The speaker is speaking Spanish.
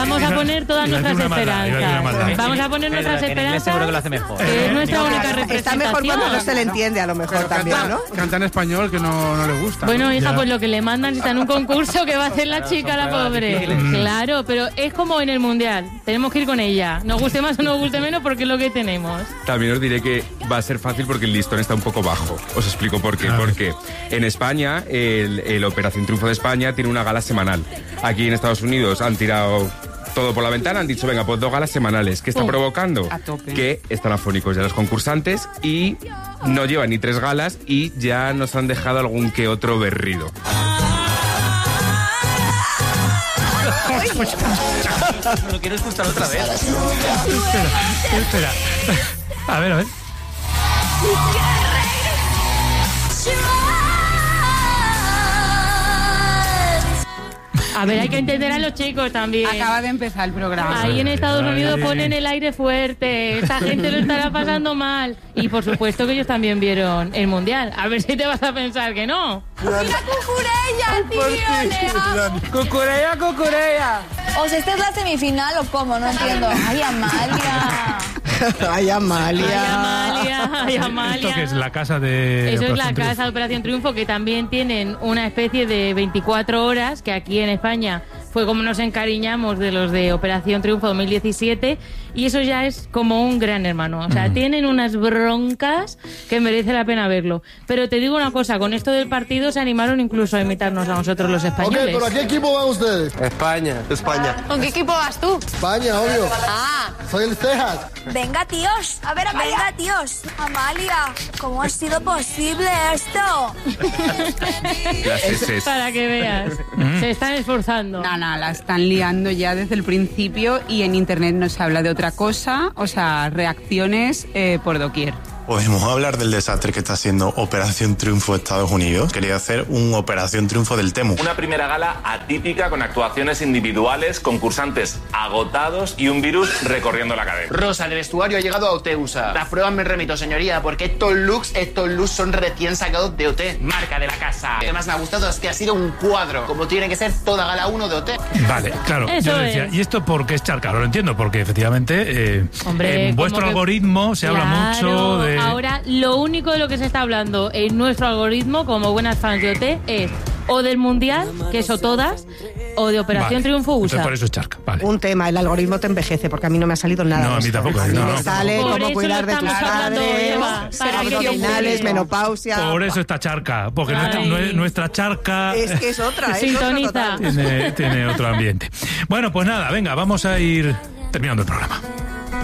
Vamos a poner todas nuestras esperanzas. Vamos a poner nuestras esperanzas. Seguro que lo hace mejor. Que es nuestra única representación. Está mejor cuando no se le entiende, a lo mejor también, ¿no? Canta en español, que no le gusta. Bueno, hija, pues lo que le mandan está en un concurso que va a hacer la chica, la pobre. Claro, pero es como en el Mundial. Tenemos que ir con ella. Nos guste más o nos guste menos porque es lo que tenemos. También os diré que va a ser fácil porque el listón está un poco bajo. Os explico por qué. Porque en España, el Operación Triunfo de España tiene una gala semanal. Aquí en Estados Unidos han tirado todo por la ventana, han dicho, venga, pues 2 galas semanales. ¿Qué está provocando? Que están afónicos ya los concursantes y no llevan ni 3 galas y ya nos han dejado algún que otro berrido. ¿No lo quieres escuchar otra vez? Espera. A ver. A ver, hay que entender a los chicos también. Acaba de empezar el programa. Ahí en Estados Unidos ponen el aire fuerte. Esta gente lo estará pasando mal. Y por supuesto que ellos también vieron el Mundial. A ver si te vas a pensar que no. ¡Mira Cucurella, tío! ¡Cucurella! O sea, ¿esta es la semifinal o cómo? No entiendo. ¡Ay, Amalia! ¡Ay, ¡Ay, Amalia! ¿Esto qué es? La casa de... Eso es la casa de Operación Triunfo, que también tienen una especie de 24 horas, que aquí en España fue como nos encariñamos de los de Operación Triunfo 2017, y eso ya es como un gran hermano. O sea, tienen unas broncas que merece la pena verlo. Pero te digo una cosa, con esto del partido se animaron incluso a imitarnos a nosotros los españoles. Ok, ¿pero a qué equipo van ustedes? España. ¿Con qué equipo vas tú? España, obvio. Ah. Soy el Cejas. Venga, tíos. A ver, Amalia. Venga, tíos. Amalia, ¿cómo ha sido posible esto? Las S. Para que veas. Se están esforzando. No, la están liando ya desde el principio y en internet no se habla de otra cosa, o sea, reacciones por doquier. ¿Podemos hablar del desastre que está haciendo Operación Triunfo Estados Unidos? Quería hacer un Operación Triunfo del Temu. Una primera gala atípica con actuaciones individuales, concursantes agotados y un virus recorriendo la cadena. Rosa, el vestuario ha llegado a Oteusa. Las pruebas me remito, señoría, porque estos looks son recién sacados de OT. Marca de la casa. Lo que más me ha gustado es que ha sido un cuadro, como tiene que ser toda gala 1 de OT. Vale, claro. Eso yo decía, es. ¿y esto por qué es charca? Lo entiendo, porque efectivamente Hombre, en vuestro algoritmo se habla mucho de... Ahora, lo único de lo que se está hablando en nuestro algoritmo, como buenas fans de OT, es o del Mundial, que eso todas, o de Operación Triunfo USA. Entonces por eso es charca, vale. Un tema, el algoritmo te envejece, porque a mí no me ha salido nada. No, a mí tampoco. A mí No, me sale Por cómo eso cuidar lo de tus estamos hablando, padres, Eva, para que abdominales, menopausia. Por eso está charca, porque nuestra charca... Es que es otra, Sintoniza. Es otra tiene otro ambiente. Bueno, pues nada, venga, vamos a ir terminando el programa.